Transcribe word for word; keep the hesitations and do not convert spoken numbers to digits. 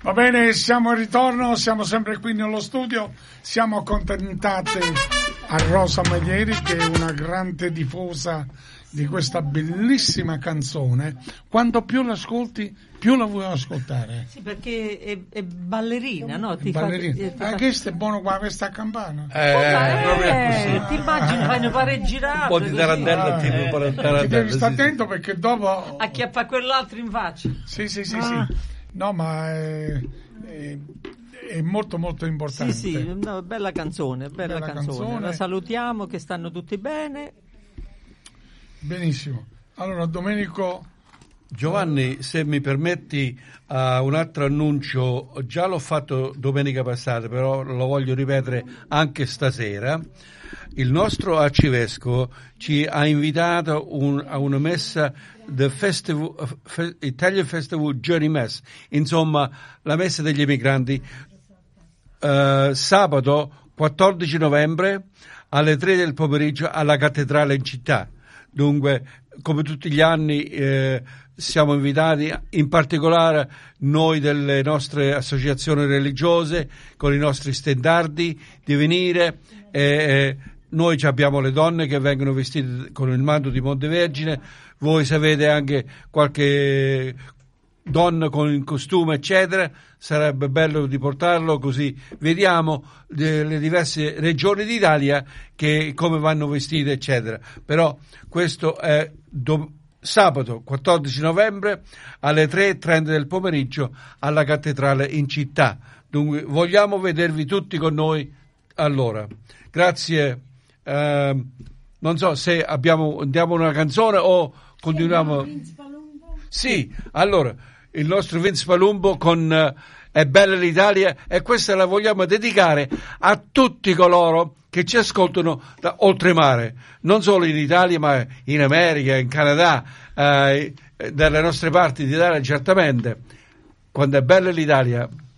Va bene, siamo al ritorno, siamo sempre qui nello studio, siamo accontentati a Rosa Maglieri, che è una grande diffusa di questa bellissima canzone. Quanto più l'ascolti, più la vuoi ascoltare. Sì, perché è, è ballerina, no? Ti ballerina. Fa, ti fa... Ah, questo è buono qua, questa campana. Eh, eh, proprio così. Ti immagini, fai fare girare. Un po' di tarantella, Ah, tipo eh, tarantella. Ti devi stare sì, attento sì. perché dopo... Acchiappa quell'altro in faccia. Sì, sì, sì, Ah. sì. No, ma è, è, è molto molto importante. Sì, sì, no, bella canzone, bella, Bella canzone. canzone. La salutiamo, che stanno tutti bene. Benissimo. Allora, Domenico... Giovanni, se mi permetti, uh, un altro annuncio, già l'ho fatto domenica passata, però lo voglio ripetere anche stasera. Il nostro arcivescovo ci ha invitato un, a una messa del Festival, Fe, Italian Festival Journey Mass, insomma la messa degli emigranti, uh, sabato quattordici novembre alle tre del pomeriggio alla cattedrale in città. Dunque, come tutti gli anni, eh, siamo invitati, in particolare noi delle nostre associazioni religiose, con i nostri stendardi, di venire. Eh, noi abbiamo le donne che vengono vestite con il manto di Montevergine. Voi, se avete anche qualche donna con il costume, eccetera, sarebbe bello di portarlo, così vediamo le diverse regioni d'Italia che come vanno vestite, eccetera. Però questo è do- sabato quattordici novembre alle tre e trenta del pomeriggio alla cattedrale in città. Dunque vogliamo vedervi tutti con noi allora. Grazie. Eh, non so se abbiamo andiamo una canzone o continuiamo. Sì, allora il nostro Vince Palumbo con uh, È bella l'Italia, e questa la vogliamo dedicare a tutti coloro che ci ascoltano da oltremare, non solo in Italia ma in America, in Canada, eh, dalle nostre parti d'Italia certamente. Quando è bella l'Italia